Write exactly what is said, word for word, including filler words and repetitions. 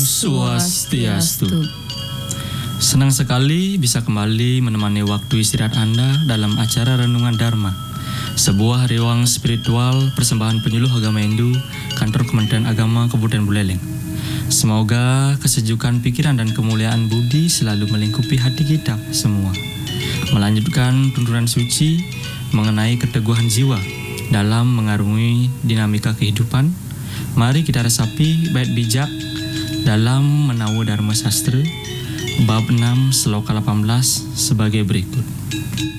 Swastiastu. Senang sekali bisa kembali menemani waktu istirahat Anda dalam acara Renungan Dharma, sebuah ruang spiritual persembahan penyuluh agama Hindu, Kantor Kementerian Agama Kabupaten Buleleng. Semoga kesejukan pikiran dan kemuliaan budi selalu melingkupi hati kita semua. Melanjutkan tuntunan suci mengenai keteguhan jiwa dalam mengarungi dinamika kehidupan, mari kita resapi bait bijak dalam Menawa Dharma Sastra bab enam sloka delapan belas sebagai berikut.